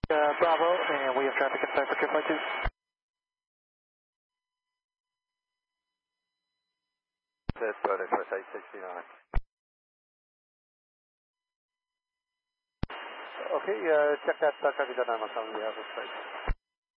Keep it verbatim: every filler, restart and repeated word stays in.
Uh, Bravo, and we have traffic inside for Flight two. That's Brother Express eight sixty-nine. Okay, uh, check that uh, traffic dynamics on the other side.